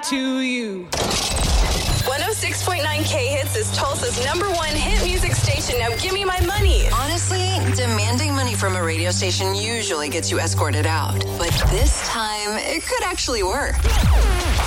to you. 106.9 K-Hits is Tulsa's #1 hit music station. Now give me my money. Honestly, demanding money from a radio station usually gets you escorted out. But this time, it could actually work.